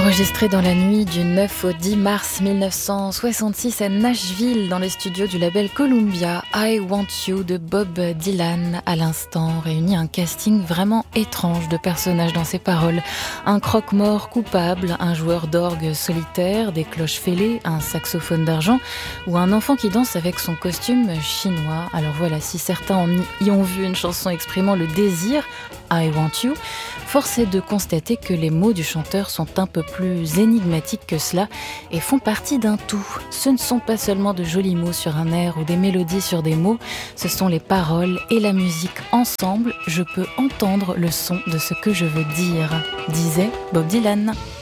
Enregistré dans la nuit du 9 au 10 mars 1966 à Nashville, dans les studios du label Columbia, I Want You de Bob Dylan, à l'instant, réunit un casting vraiment étrange de personnages dans ses paroles. Un croque-mort coupable, un joueur d'orgue solitaire, des cloches fêlées, un saxophone d'argent ou un enfant qui danse avec son costume chinois. Alors voilà, si certains y ont vu une chanson exprimant le désir, I Want You, force est de constater que les mots du chanteur sont un peu plus énigmatiques que cela et font partie d'un tout. Ce ne sont pas seulement de jolis mots sur un air ou des mélodies sur des mots, ce sont les paroles et la musique ensemble. Je peux entendre le son de ce que je veux dire, disait Bob Dylan.